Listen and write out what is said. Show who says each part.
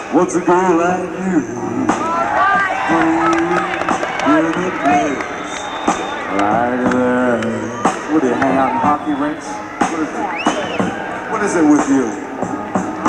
Speaker 1: What's a girl like you doing in a place like that? What do you hang out in hockey rinks? What is it? What is it with you?